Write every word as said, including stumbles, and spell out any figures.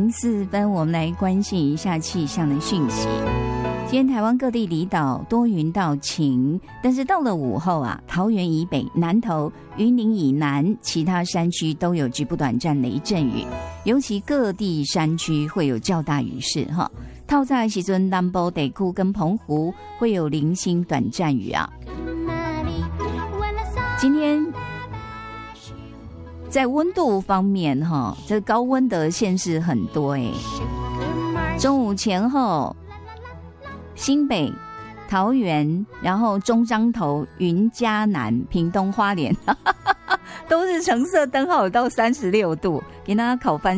零四分，我们来关心一下气象的讯息。今天台湾各地离岛多云到晴，但是到了午后啊，桃园以北、南投、云林以南其他山区都有局部短暂雷阵雨，尤其各地山区会有较大雨势哈。透早的时阵，南部地区跟澎湖会有零星短暂雨啊。今天在温度方面哈，这高温的县市很多哎、欸。中午前后，新北、桃园，然后中彰投、云嘉南、屏东、花莲，都是橙色灯号，有到三十六度，给大家烤翻。